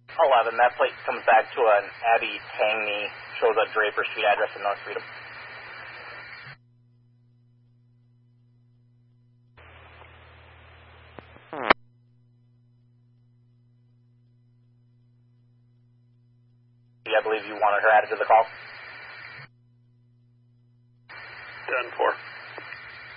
11. That plate comes back to an Abby Tangney, shows a Draper Street address in North Freedom. I believe you wanted her added to the call. 10-4.